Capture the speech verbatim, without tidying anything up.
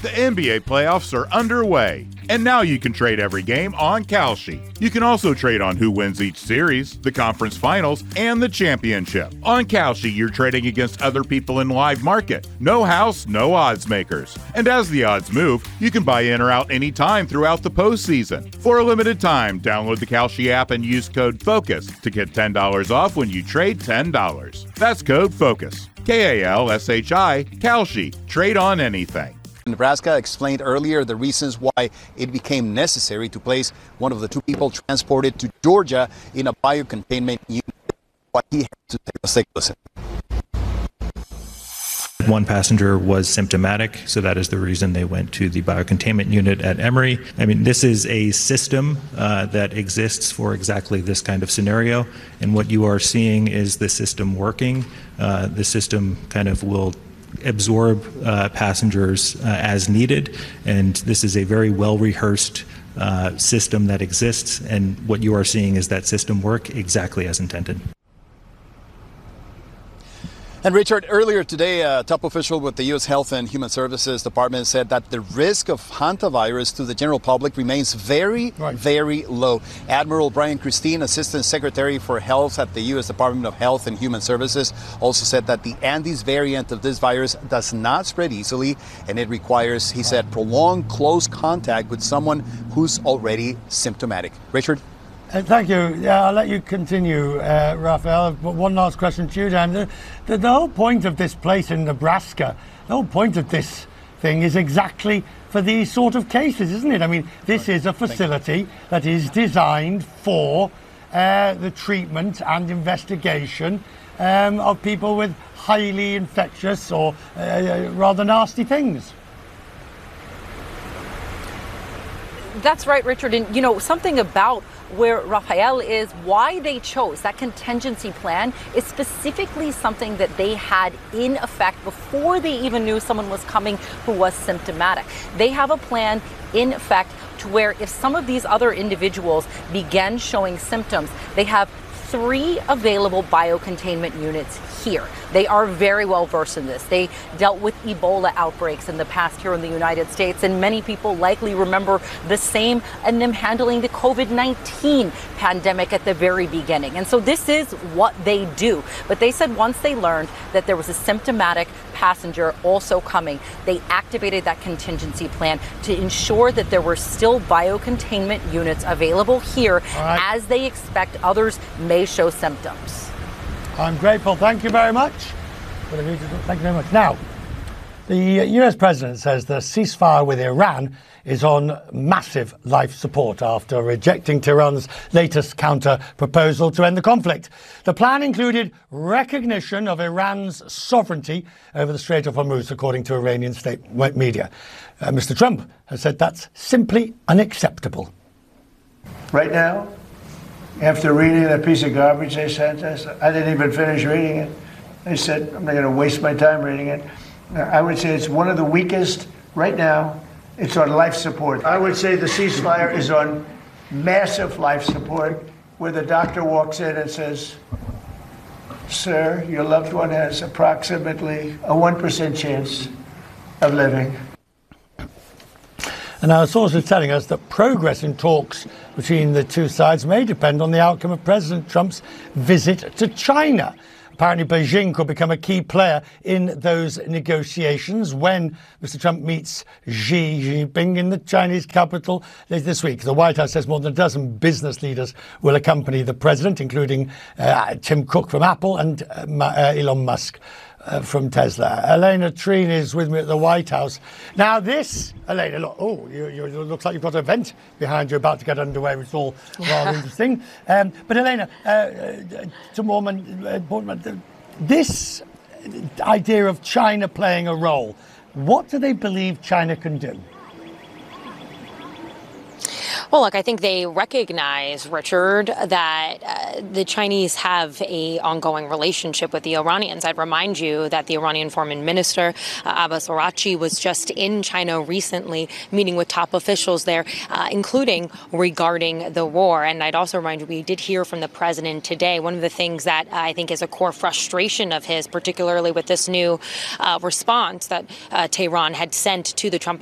The N B A playoffs are underway, and now you can trade every game on Kalshi. You can also trade on who wins each series, the conference finals, and the championship. On Kalshi, you're trading against other people in live market. No house, no odds makers. And as the odds move, you can buy in or out anytime throughout the postseason. For a limited time, download the Kalshi app and use code FOCUS to get ten dollars off when you trade ten dollars. That's code FOCUS. K A L S H I, Kalshi. Trade on anything. Nebraska explained earlier the reasons why it became necessary to place one of the two people transported to Georgia in a biocontainment unit. What he had to say. Let's take a listen. One passenger was symptomatic, so that is the reason they went to the biocontainment unit at Emory. I mean, this is a system uh, that exists for exactly this kind of scenario, and what you are seeing is the system working. Uh, the system kind of will absorb uh, passengers uh, as needed, and this is a very well-rehearsed uh, system that exists, and what you are seeing is that system work exactly as intended. And Richard, earlier today, a top official with the U S Health and Human Services Department said that the risk of hantavirus to the general public remains very, right. very low. Admiral Brian Christine, Assistant Secretary for Health at the U S Department of Health and Human Services, also said that the Andes variant of this virus does not spread easily, and it requires, he said, prolonged close contact with someone who's already symptomatic. Richard? Uh, thank you. Yeah, I'll let you continue, uh, Raphael. But one last question to you, Dan. The, the, the whole point of this place in Nebraska, the whole point of this thing is exactly for these sort of cases, isn't it? I mean, this is a facility that is designed for uh, the treatment and investigation um, of people with highly infectious or uh, rather nasty things. That's right, Richard. And, you know, something about where Raphael is, why they chose that contingency plan is specifically something that they had in effect before they even knew someone was coming who was symptomatic. They have a plan in effect to where if some of these other individuals began showing symptoms, they have three available biocontainment units here. They are very well versed in this. They dealt with Ebola outbreaks in the past here in the United States, and many people likely remember the same and them handling the COVID nineteen pandemic at the very beginning. And so this is what they do. But they said once they learned that there was a symptomatic passenger also coming, they activated that contingency plan to ensure that there were still biocontainment units available here right. as they expect others may show symptoms. I'm grateful. Thank you very much. Thank you very much. Now, the U S president says the ceasefire with Iran is on massive life support after rejecting Tehran's latest counter proposal to end the conflict. The plan included recognition of Iran's sovereignty over the Strait of Hormuz, according to Iranian state media. Uh, Mister Trump has said that's simply unacceptable. Right now, after reading that piece of garbage they sent us, I didn't even finish reading it. They said, I'm not going to waste my time reading it. I would say it's one of the weakest right now. It's on life support. I would say the ceasefire is on massive life support, where the doctor walks in and says, sir, your loved one has approximately a one percent chance of living. And our source is telling us that progress in talks between the two sides may depend on the outcome of President Trump's visit to China. Apparently, Beijing could become a key player in those negotiations when Mister Trump meets Xi Jinping in the Chinese capital later this week. The White House says more than a dozen business leaders will accompany the president, including uh, Tim Cook from Apple and uh, uh, Elon Musk uh, from Tesla. Elena Treen is with me at the White House. Now this, Elena, look, oh, you, you, it looks like you've got an event behind you about to get underway, which is all rather interesting. Um, but Elena, uh, uh, to more important, uh, this idea of China playing a role, what do they believe China can do? Well, look, I think they recognize, Richard, that uh, the Chinese have a ongoing relationship with the Iranians. I'd remind you that the Iranian foreign minister, uh, Abbas Araghchi, was just in China recently, meeting with top officials there, uh, including regarding the war. And I'd also remind you, we did hear from the president today. One of the things that I think is a core frustration of his, particularly with this new uh, response that uh, Tehran had sent to the Trump